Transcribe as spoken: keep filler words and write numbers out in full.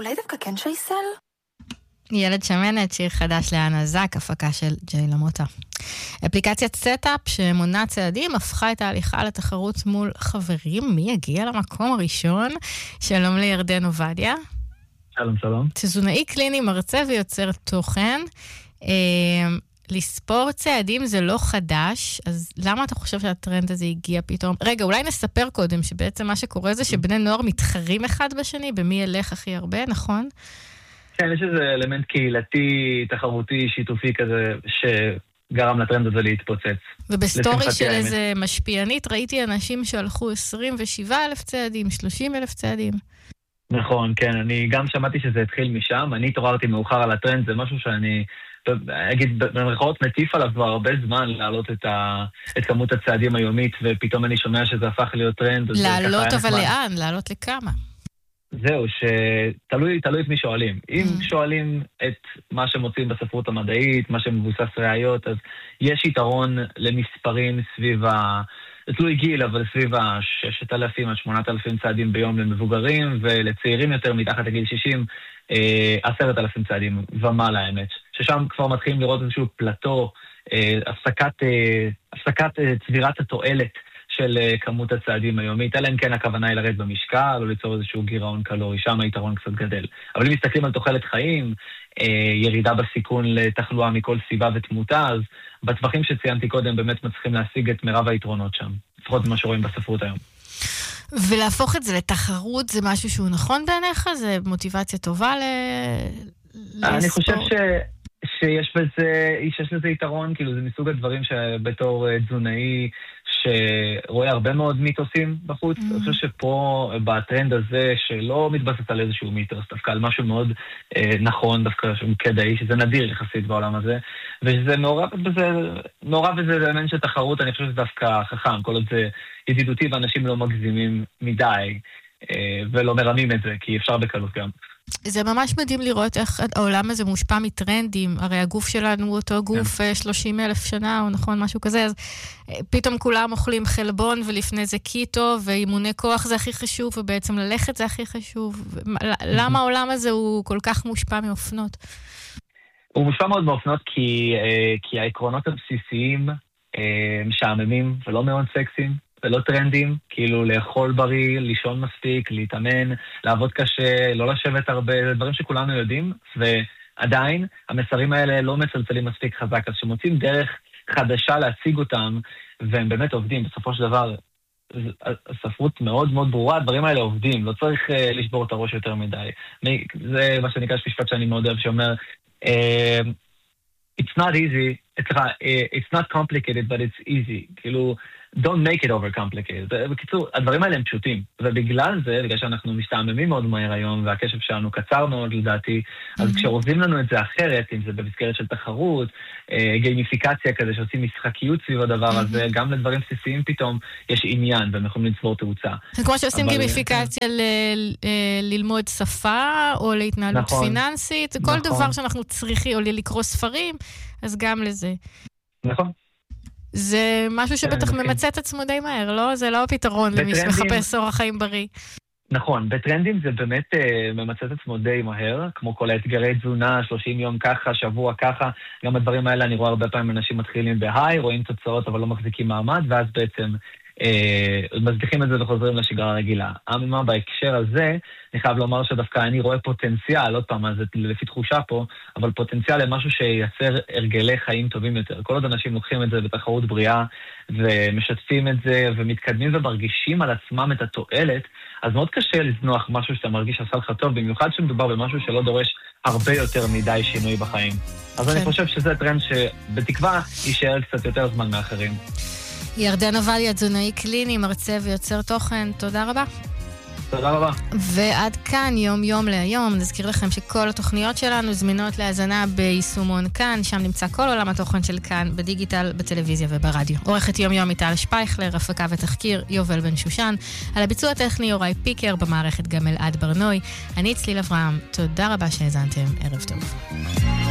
אולי דווקא כן שייסל? ילד שמנת, שיר חדש לאנה זק, הפקה של ג'יי למוטה. אפליקציית סטאפ שמונה צעדים הפכה את ההליכה לתחרות מול חברים. מי יגיע למקום הראשון? שלום לירדן עובדיה. שלום, שלום. תזונאי קליני, מרצה ויוצר תוכן. אה, לספור צעדים זה לא חדש, אז למה אתה חושב שהטרנד הזה הגיע פתאום? רגע, אולי נספר קודם שבעצם מה שקורה זה שבני נוער מתחרים אחד בשני, במי ילך הכי הרבה, נכון? כן, יש איזה אלמנט קהילתי, תחרותי, שיתופי כזה, שגרם לטרנד הזה להתפוצץ. ובסטורי של איזה משפיענית ראיתי אנשים שהלכו עשרים ושבעה אלף צעדים, שלושים אלף צעדים. נכון, כן, אני גם שמעתי שזה התחיל משם, אני התעוררתי מאוחר על הטרנד, זה משהו שאני, אגיד, במרכאות מטיף עליו כבר הרבה זמן להעלות את, ה, את כמות הצעדים היומית, ופתאום אני שומע שזה הפך להיות טרנד. לעלות אבל לאן? לעלות לכמה? זהו, שתלוי, תלוי את מי שואלים. אם שואלים את מה שמוצאים בספרות המדעית, מה שמבוסס ראיות, אז יש יתרון למספרים סביב ה... תלוי גיל, אבל סביב ה-ששת אלפים עד שמונת אלפים צעדים ביום למבוגרים, ולצעירים יותר מתחת לגיל שישים, עשרת אלפים צעדים ומעלה האמת. ששם כבר מתחילים לראות איזשהו פלטו, הפסקת, הפסקת צבירת התועלת של כמות הצעדים היומית, אלא אם כן הכוונה היא לרד במשקל, או ליצור איזשהו גירעון קלורי, שם היתרון קצת גדל. אבל אם מסתכלים על תוחלת חיים, ירידה בסיכון לתחלואה מכל סיבה ותמותה, אז בטווחים שציינתי קודם באמת מצליחים להשיג את מרב היתרונות שם, לפחות מה שרואים בספרות היום. ולהפוך את זה לתחרות זה משהו שהוא נכון בעיניך? זה מוטיבציה טובה ל... אני חושב ש... שיש בזה, שיש לזה יתרון, כאילו זה מסוג הדברים שבתור תזונאי שרואה הרבה מאוד מיתוסים בחוץ, אני חושב שפה בטרנד הזה שלא מתבסס על איזשהו מיתוס, דווקא על משהו מאוד אה, נכון, דווקא שהוא כדאי, שזה נדיר יחסית בעולם הזה, ושזה מעורב בזה, מעורב בזה אלמנט של תחרות, אני חושב שזה דווקא חכם, כל עוד זה ידידותי ואנשים לא מגזימים מדי, אה, ולא מרמים את זה, כי אפשר בקלות גם. זה ממש מדהים לראות איך העולם הזה מושפע מטרנדים, הרי הגוף שלנו הוא אותו גוף שלושים אלף שנה, או נכון, משהו כזה, אז פתאום כולם אוכלים חלבון, ולפני זה קיטו, ואימוני כוח זה הכי חשוב, ובעצם ללכת זה הכי חשוב. למה העולם הזה הוא כל כך מושפע מאופנות? הוא מושפע מאוד מאופנות, כי, כי העקרונות הבסיסיים משעממים ולא מאוד סקסיים, ולא טרנדים, כאילו לאכול בריא, לישון מספיק, להתאמן, לעבוד קשה, לא לשבת הרבה, דברים שכולנו יודעים, ועדיין המסרים האלה לא מצלצלים מספיק חזק, אז שמוצאים דרך חדשה להציג אותם, והם באמת עובדים. בסופו של דבר, הספרות מאוד מאוד ברורה, הדברים האלה עובדים, לא צריך uh, לשבור את הראש יותר מדי. זה מה שנקרא משפט שאני מאוד אוהב, שאומר, uh, it's not easy, it's not, it's not complicated, but it's easy. כאילו, don't make it over complicated. בקיצור, הדברים האלה הם פשוטים. ובגלל זה, בגלל שאנחנו משתעממים מאוד מהר היום, והקשב שלנו קצר מאוד לדעתי, אז כשרוזים לנו את זה אחרת, אם זה במסגרת של תחרות, גיימיפיקציה כזה, שעושים משחקיות סביב הדבר הזה, גם לדברים בסיסיים פתאום יש עניין, והם יכולים לצבור תאוצה. זה כמו שעושים גיימיפיקציה ללמוד שפה, או להתנהלות פיננסית, כל דבר שאנחנו צריכים, או לקרוא ספרים, אז גם לזה. נכון. זה משהו שבטח ממצא את עצמו די מהר, לא? זה לא הפתרון למי שמחפש אורח חיים בריא. נכון, בטרנדים זה באמת ממצא את עצמו די מהר, כמו כל האתגרי תזונה, שלושים יום ככה, שבוע ככה, גם הדברים האלה אני רואה הרבה פעמים אנשים מתחילים בהיי, רואים תוצאות אבל לא מחזיקים מעמד, ואז בעצם מזדיחים את זה וחוזרים לשגרה הרגילה. אממה, בהקשר הזה, אני חייב לומר שדווקא אני רואה פוטנציאל, עוד פעם, אז זה לפי תחושה פה, אבל פוטנציאל למשהו שייצר הרגלי חיים טובים יותר. כל עוד אנשים לוקחים את זה בתחרות בריאה, ומשתפים את זה, ומתקדמים ומרגישים על עצמם את התועלת, אז מאוד קשה לזנוח משהו שאתה מרגיש עשה לך טוב, במיוחד שמדובר במשהו שלא דורש הרבה יותר מדי שינוי בחיים. אז אני חושב שזה טרנד שבתקווה יישאר קצת יותר זמן מאחרים. ירדן עובדיה, תזונאי קליני, מרצה ויוצר תוכן, תודה רבה. תודה רבה. ועד כאן יום יום להיום, נזכיר לכם שכל התוכניות שלנו זמינות להאזנה ביישומון כאן, שם נמצא כל עולם התוכן של כאן, בדיגיטל, בטלוויזיה וברדיו. עורכת יום יום איטל שפייכלר, הפקה ותחקיר יובל בן שושן, על הביצוע הטכני יוראי פיקר, במערכת גם אלעד ברנוי, אני צליל אברהם, תודה רבה שהאזנתם, ערב טוב.